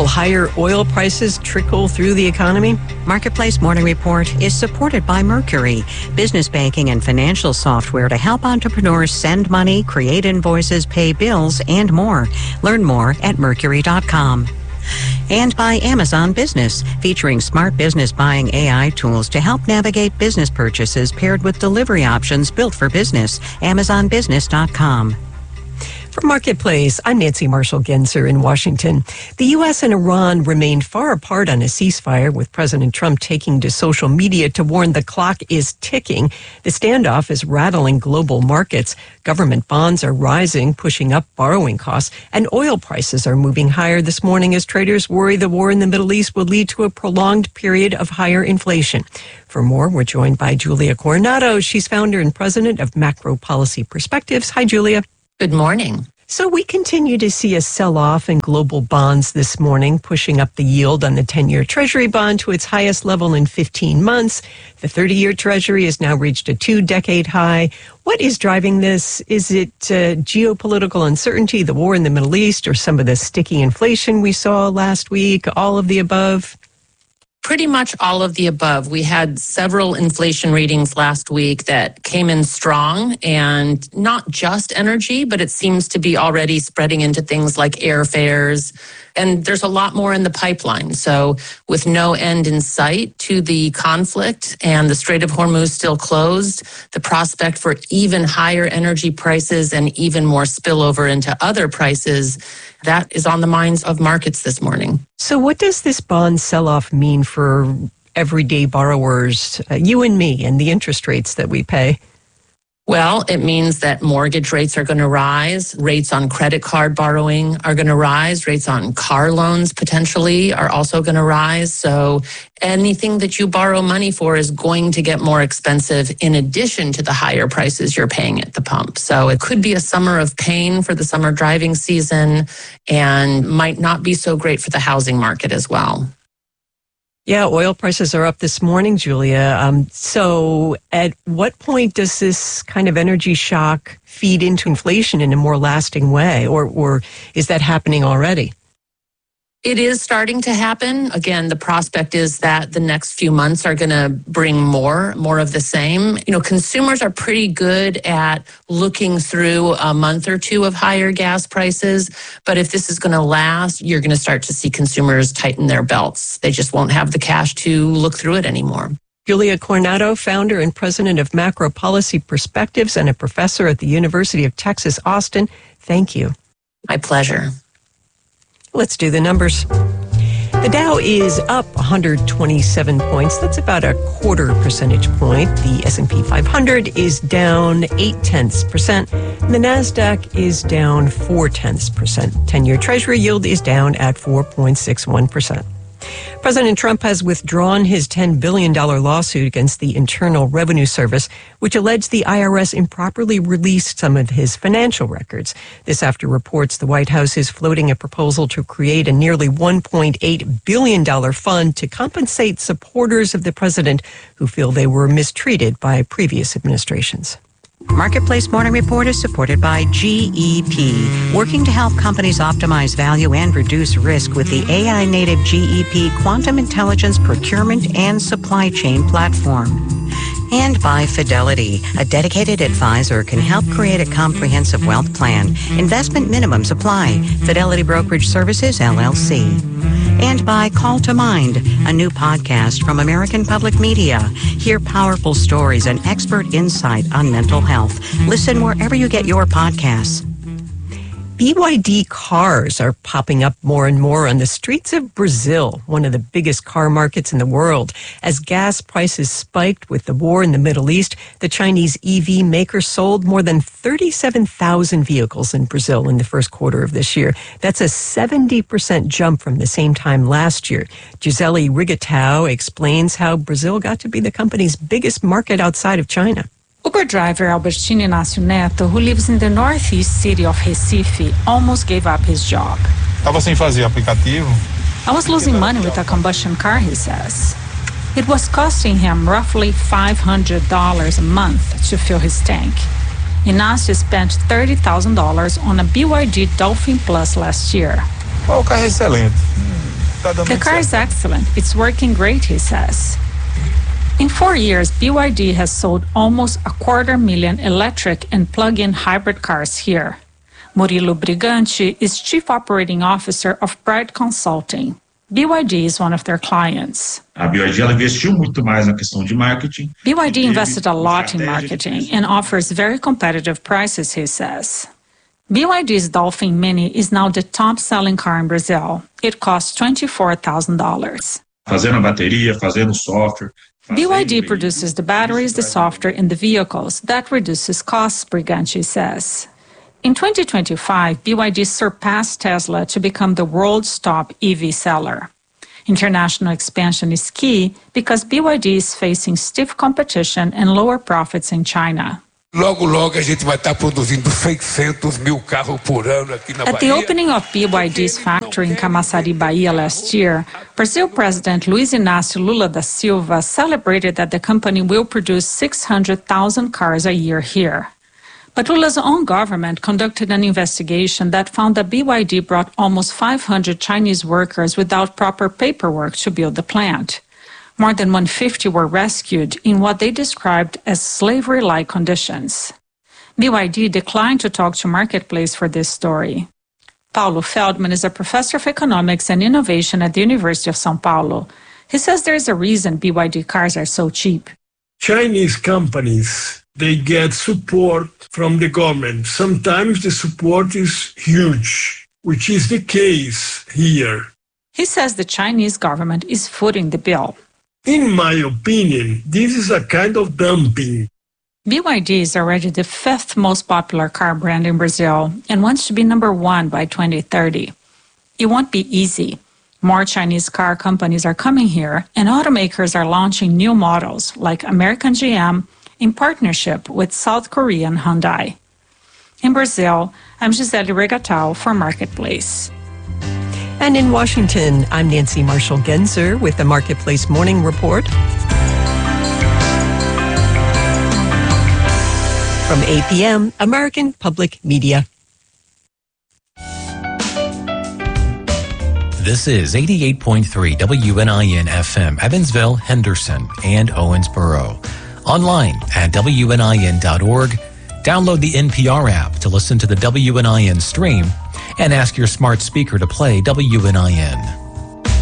higher oil prices trickle through the economy? Marketplace Morning Report is supported by Mercury, business banking and financial software to help entrepreneurs send money, create invoices, pay bills, and more. Learn more at mercury.com. And by Amazon Business, featuring smart business buying AI tools to help navigate business purchases paired with delivery options built for business. AmazonBusiness.com. For Marketplace, I'm Nancy Marshall-Genzer in Washington. The U.S. and Iran remained far apart on a ceasefire, with President Trump taking to social media to warn the clock is ticking. The standoff is rattling global markets. Government bonds are rising, pushing up borrowing costs, and oil prices are moving higher this morning as traders worry the war in the Middle East will lead to a prolonged period of higher inflation. For more, we're joined by Julia Coronado. She's founder and president of Macro Policy Perspectives. Hi, Julia. Good morning. So we continue to see a sell-off in global bonds this morning, pushing up the yield on the 10-year Treasury bond to its highest level in 15 months. The 30-year Treasury has now reached a 2-decade high. What is driving this? Is it geopolitical uncertainty, the war in the Middle East, or some of the sticky inflation we saw last week? All of the above? Pretty much all of the above. We had several inflation readings last week that came in strong, and not just energy, but it seems to be already spreading into things like airfares. And there's a lot more in the pipeline. So with no end in sight to the conflict and the Strait of Hormuz still closed, the prospect for even higher energy prices and even more spillover into other prices, that is on the minds of markets this morning. So what does this bond sell-off mean for everyday borrowers, you and me, and the interest rates that we pay? Well, it means that mortgage rates are going to rise. Rates on credit card borrowing are going to rise. Rates on car loans potentially are also going to rise. So anything that you borrow money for is going to get more expensive in addition to the higher prices you're paying at the pump. So it could be a summer of pain for the summer driving season and might not be so great for the housing market as well. Yeah, oil prices are up this morning, Julia. So at what point does this kind of energy shock feed into inflation in a more lasting way? Or is that happening already? It is starting to happen. Again, the prospect is that the next few months are going to bring more of the same. You know, consumers are pretty good at looking through a month or two of higher gas prices. But if this is going to last, you're going to start to see consumers tighten their belts. They just won't have the cash to look through it anymore. Julia Coronado, founder and president of Macro Policy Perspectives and a professor at the University of Texas, Austin. Thank you. My pleasure. Let's do the numbers. The Dow is up 127 points. That's about a 0.25 percentage point. The S&P 500 is down 0.8%. And the NASDAQ is down 0.4%. 10-year Treasury yield is down at 4.61%. President Trump has withdrawn his $10 billion lawsuit against the Internal Revenue Service, which alleged the IRS improperly released some of his financial records. This after reports the White House is floating a proposal to create a nearly $1.8 billion fund to compensate supporters of the president who feel they were mistreated by previous administrations. Marketplace Morning Report is supported by GEP, working to help companies optimize value and reduce risk with the AI-native GEP Quantum Intelligence Procurement and Supply Chain Platform. And by Fidelity, a dedicated advisor can help create a comprehensive wealth plan. Investment minimums apply. Fidelity Brokerage Services, LLC. And by Call to Mind, a new podcast from American Public Media. Hear powerful stories and expert insight on mental health. Listen wherever you get your podcasts. BYD cars are popping up more and more on the streets of Brazil, one of the biggest car markets in the world. As gas prices spiked with the war in the Middle East, the Chinese EV maker sold more than 37,000 vehicles in Brazil in the first quarter of this year. That's a 70% jump from the same time last year. Gisele Rigatau explains how Brazil got to be the company's biggest market outside of China. Uber driver Albertino Inácio Neto, who lives in the northeast city of Recife, almost gave up his job. Estava sem fazer aplicativo. I was losing money with a combustion car, he says. It was costing him roughly $500 a month to fill his tank. Inácio spent $30,000 on a BYD Dolphin Plus last year. O carro é excelente. Tá dando The muito car is certo. excellent. It's working great, he says. In 4 years, BYD has sold almost 250,000 electric and plug-in hybrid cars here. Murilo Brigante is Chief Operating Officer of Pride Consulting. BYD is one of their clients. A BYD ela investiu muito mais na questão de marketing. BYD invested a lot in marketing and offers very competitive prices, he says. BYD's Dolphin Mini is now the top-selling car in Brazil. It costs $24,000. Fazendo a bateria, fazendo o software. BYD produces the batteries, the software, and the vehicles. That reduces costs, Brigante says. In 2025, BYD surpassed Tesla to become the world's top EV seller. International expansion is key because BYD is facing stiff competition and lower profits in China. Logo, logo a gente vai estar produzindo 600 mil carros por ano aqui na Bahia. At the opening of BYD's factory in Camaçari, Bahia last year, Brazil President Luiz Inácio Lula da Silva celebrated that the company will produce 600,000 cars a year here. But Lula's own government conducted an investigation that found that BYD brought almost 500 Chinese workers without proper paperwork to build the plant. More than 150 were rescued in what they described as slavery-like conditions. BYD declined to talk to Marketplace for this story. Paulo Feldman is a professor of economics and innovation at the University of São Paulo. He says there is a reason BYD cars are so cheap. Chinese companies, they get support from the government. Sometimes the support is huge, which is the case here. He says the Chinese government is footing the bill. In my opinion, this is a kind of dumping. BYD is already the 5th most popular car brand in Brazil and wants to be number 1 by 2030. It won't be easy. More Chinese car companies are coming here, and automakers are launching new models like American GM in partnership with South Korean Hyundai. In Brazil, I'm Gisele Regatão for Marketplace. And in Washington, I'm Nancy Marshall-Genzer with the Marketplace Morning Report. From APM, American Public Media. This is 88.3 WNIN FM, Evansville, Henderson, and Owensboro. Online at WNIN.org. Download the NPR app to listen to the WNIN stream and ask your smart speaker to play WNIN.